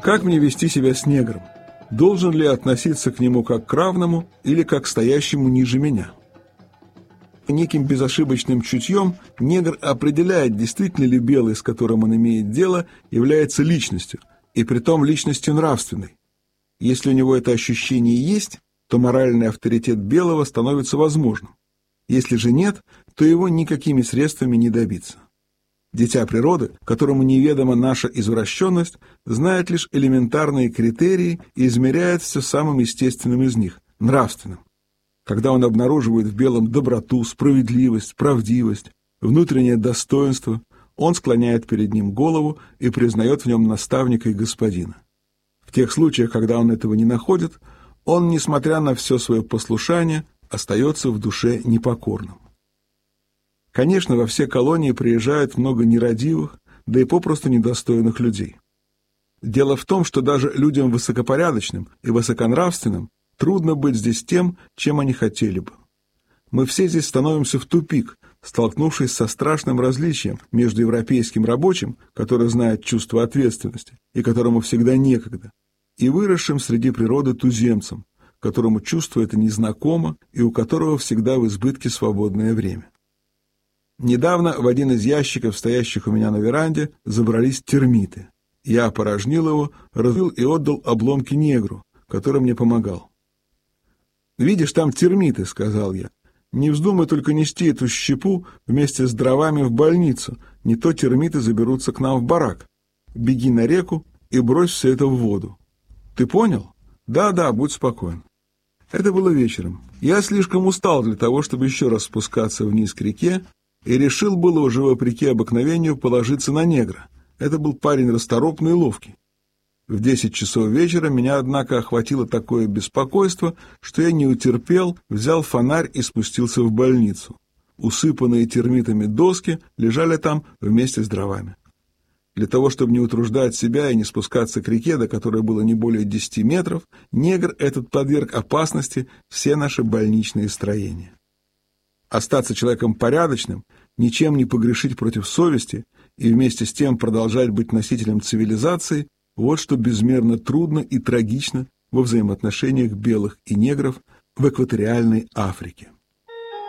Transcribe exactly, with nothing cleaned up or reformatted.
Как мне вести себя с негром? Должен ли я относиться к нему как к равному или как к стоящему ниже меня? Неким безошибочным чутьем негр определяет, действительно ли белый, с которым он имеет дело, является личностью, и притом личностью нравственной. Если у него это ощущение есть, то моральный авторитет белого становится возможным. Если же нет, то его никакими средствами не добиться. Дитя природы, которому неведома наша извращенность, знает лишь элементарные критерии и измеряет все самым естественным из них – нравственным. Когда он обнаруживает в белом доброту, справедливость, правдивость, внутреннее достоинство, он склоняет перед ним голову и признает в нем наставника и господина. В тех случаях, когда он этого не находит, он, несмотря на все свое послушание, остается в душе непокорным. Конечно, во все колонии приезжает много нерадивых, да и попросту недостойных людей. Дело в том, что даже людям высокопорядочным и высоконравственным трудно быть здесь тем, чем они хотели бы. Мы все здесь становимся в тупик, столкнувшись со страшным различием между европейским рабочим, который знает чувство ответственности и которому всегда некогда, и выросшим среди природы туземцем, которому чувство это незнакомо и у которого всегда в избытке свободное время. Недавно в один из ящиков, стоящих у меня на веранде, забрались термиты. Я опорожнил его, разбил и отдал обломки негру, который мне помогал. «Видишь, там термиты», — сказал я. «Не вздумай только нести эту щепу вместе с дровами в больницу, не то термиты заберутся к нам в барак. Беги на реку и брось все это в воду. Ты понял? Да-да, будь спокоен». Это было вечером. Я слишком устал для того, чтобы еще раз спускаться вниз к реке, и решил было уже вопреки обыкновению положиться на негра. Это был парень расторопный и ловкий. В десять часов вечера меня, однако, охватило такое беспокойство, что я не утерпел, взял фонарь и спустился в больницу. Усыпанные термитами доски лежали там вместе с дровами. Для того, чтобы не утруждать себя и не спускаться к реке, до которой было не более десяти метров, негр этот подверг опасности все наши больничные строения. Остаться человеком порядочным, ничем не погрешить против совести и вместе с тем продолжать быть носителем цивилизации – вот что безмерно трудно и трагично во взаимоотношениях белых и негров в экваториальной Африке.